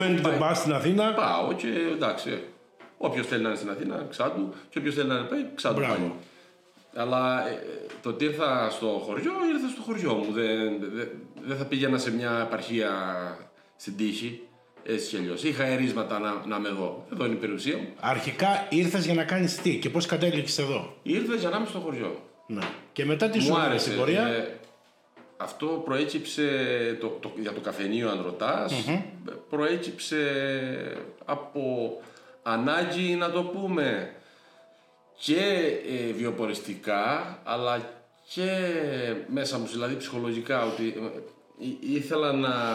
Δεν πας στην Αθήνα. Πάω και εντάξει. Όποιος θέλει να είναι στην Αθήνα, Ξάντου, και όποιος θέλει να είναι πάει, Ξάντου πάει. Αλλά το ότι ήρθα στο χωριό, ήρθα στο χωριό μου. Δεν θα πήγαινα σε μια επαρχία στην τύχη. Έτσι κι αλλιώς. Είχα ερίσματα να με δω. Εδώ είναι η περιουσία μου. Αρχικά ήρθες για να κάνεις τι και πώς κατέληξες εδώ? Ήρθα για να είμαι στο χωριό. Ναι. Και μετά τι σου άρεσε στην πορεία? Αυτό προέκυψε για το καφενείο, αν ρωτάς, προέκυψε από ανάγκη, να το πούμε, και βιοποριστικά, αλλά και μέσα μου, δηλαδή ψυχολογικά, ότι ήθελα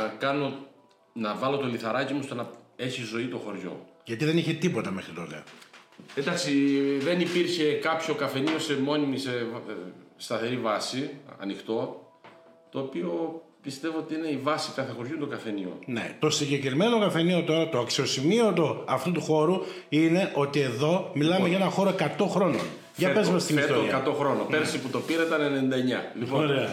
να βάλω το λιθαράκι μου στο να έχει ζωή το χωριό. Γιατί δεν είχε τίποτα μέχρι τότε. Εντάξει, δεν υπήρχε κάποιο καφενείο σε μόνιμη, σε σταθερή βάση, ανοιχτό, το οποίο πιστεύω ότι είναι η βάση κάθε χωριού, το καφενείο. Ναι, το συγκεκριμένο καφενείο τώρα, το αξιοσημείωτο αυτού του χώρου είναι ότι εδώ μιλάμε για ένα χώρο 100 χρόνων. Για πες μας την ιστορία. 100 χρόνων. Πέρσι που το πήρα ήταν 99. Λοιπόν, ωραία.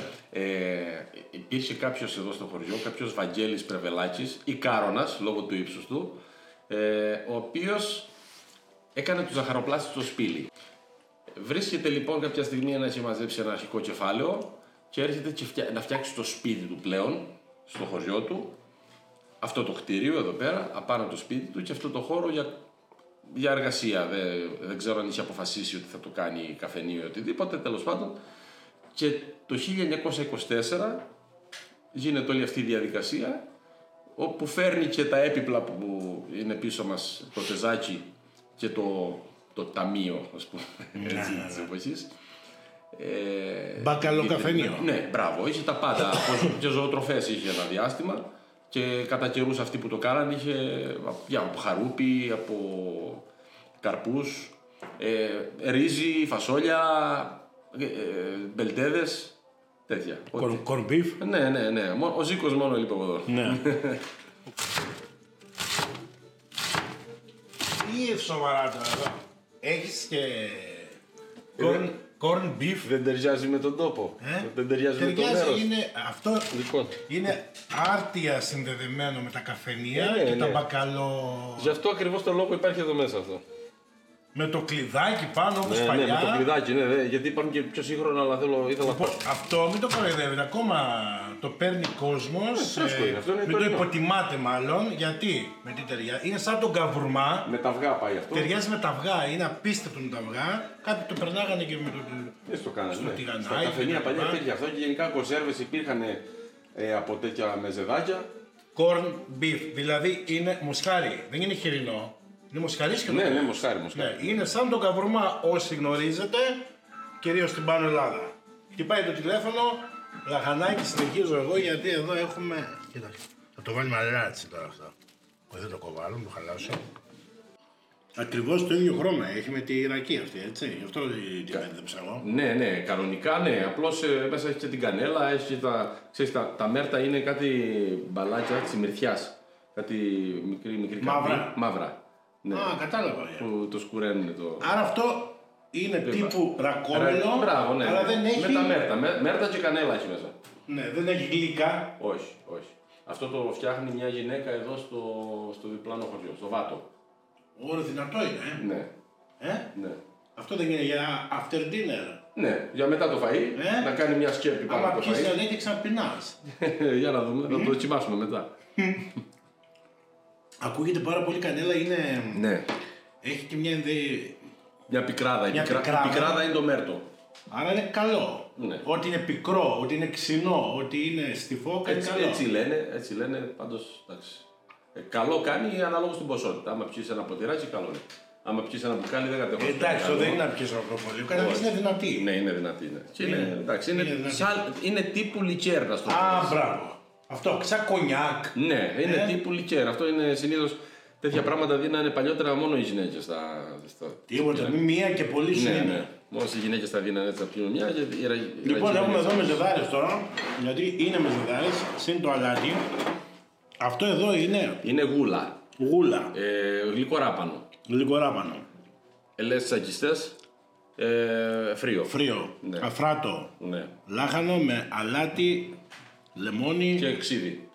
Υπήρχε κάποιος εδώ στο χωριό, κάποιος Βαγγέλης Πρεβελάκης ή Κάρονας, λόγω του ύψους του, ο οποίος έκανε το ζαχαροπλάστη στο σπήλι. Βρίσκεται λοιπόν κάποια στιγμή να έχει μαζέψει ένα αρχικό κεφάλαιο και έρχεται και να φτιάξει το σπίτι του πλέον, στο χωριό του, αυτό το κτίριο εδώ πέρα, απάνω το σπίτι του και αυτό το χώρο για εργασία. Δεν ξέρω αν είχε αποφασίσει ότι θα το κάνει καφενείο ή οτιδήποτε, τέλος πάντων. Και το 1924 γίνεται όλη αυτή η διαδικασία, όπου φέρνει και τα έπιπλα που είναι πίσω μας, το τεζάκι και το ταμείο, ας πούμε, της εποχής. Μπακαλοκαφενείο. Ναι, μπράβο, είχε τα πάντα. Και ζωοτροφές είχε ένα διάστημα και κατά καιρούς αυτοί που το κάνανε είχε από χαρούπι, από καρπούς, ρύζι, φασόλια, μπελτέδες, τέτοια. Corn beef. Ναι. Ο Ζήκος μόνο λείπει από εδώ. Ναι. Ή σοβαρά τώρα εδώ. Έχεις και corn beef. Δεν ταιριάζει με τον τόπο. Δεν ταιριάζει με το μέρος. Αυτό Λοιπόν. είναι άρτια συνδεδεμένο με τα καφενεία και τα μπακαλό. Γι' αυτό ακριβώς το λόγο υπάρχει εδώ μέσα αυτό. Με το κλειδάκι πάνω όπως παλιά. Ναι, με το κλειδάκι, ναι, γιατί υπάρχουν και πιο σύγχρονα, αλλά ήθελα να πω. Αυτό μην το κοροϊδεύετε, ακόμα το παίρνει κόσμος. Μην το υποτιμάτε μάλλον, γιατί με τι ταιριάζει. Είναι σαν τον καβουρμά. Με τα αυγά πάει αυτό. Ταιριάζει με τα αυγά, είναι απίστευτο με τα αυγά. Κάποιοι το περνάγανε και με το. Δεν το κάνανε. Στο τηγανάκι. Στα καφενεία παλιά υπήρχε αυτό και γενικά κονσέρβες υπήρχαν από τέτοια μεζεδάκια. Corn beef, δηλαδή είναι μοσχάρι, δεν είναι χοιρινό. Είναι μοσχαρί και Ναι, μοσχάρι. Ναι, είναι σαν τον καβουρμά, όσοι γνωρίζετε, κυρίως στην Πάνω Ελλάδα. Χτυπάει το τηλέφωνο, λαχανάκι, συνεχίζω εγώ γιατί εδώ έχουμε. Κοίταξε. Θα το βάλουμε αλάτσι τώρα αυτό. Δεν το κοβάλω, το χαλάσω. Ακριβώς το ίδιο χρώμα έχει με τη Ιρακή αυτή, έτσι. Γι' αυτό την πέδεψα εγώ. Ναι, κανονικά ναι. Απλώς μέσα έχει και την κανέλα, έχει και τα μέρτα είναι κάτι μπαλάκια της μυρτιάς. Κάτι μικρή μαύρα. Ναι. Α, κατάλαβα. Που το σκουραίνουν το. Άρα αυτό είναι τύπου ρακόμελο, Μπράβο, ναι. αλλά δεν έχει. Με τα μέρτα. Μέρτα και κανέλα έχει μέσα. Ναι, δεν έχει γλυκά. Όχι. Αυτό το φτιάχνει μια γυναίκα εδώ στο διπλάνο χωριό, στο Βάτο. Ωραία, δυνατό είναι, Ναι. Αυτό δεν είναι για after dinner. Ναι, για μετά το φαΐ, να κάνει μια σκέπη πάνω από το φαΐ. Άμα πιείς και ξαναπεινάς. Για να δούμε, θα το δοκιμάσουμε μετά. Ακούγεται πάρα πολύ κανέλα, είναι. Ναι. Έχει και μια πικράδα. Η πικράδα είναι το μέρτο. Άρα είναι καλό. Ναι. Ότι είναι πικρό, ότι είναι ξινό, ότι είναι στιφό, κάνει καλό. Έτσι λένε, πάντως εντάξει. Καλό κάνει ανάλογα στην ποσότητα. Άμα πιείς ένα ποτηράκι, καλό είναι. Άμα πιείς ένα μπουκάλι, δεν κατέχω. Εντάξει, δεν είναι να πιείς ολοκροπολίο. Καταρχήν είναι δυνατή. Ναι, είναι δυνατή. Ναι. Είναι τύπου λικέρ, να στο πω. Α, μπράβο. Αυτό, σαν κονιάκ. Ναι, είναι τύπου λικέρ. Αυτό είναι συνήθως. Τέτοια πράγματα δίνανε παλιότερα μόνο οι γυναίκες. Τίποτα, μία και πολύ σου είναι. Ναι. Μόνο οι γυναίκες τα δίνανε έτσι, θα πιούν μια. Λοιπόν, έχουμε εδώ μεζεδάρες τώρα. Γιατί είναι μεζεδάρες, συν το αλάτι. Αυτό εδώ είναι. Είναι γούλα. Γούλα. Γλυκοράπανο. Γλυκοράπανο. Ελές τσακιστές. Φρύο. Ναι. Αφράτο. Ναι. Λάχανο με αλάτι, λεμόνι και ξύδι.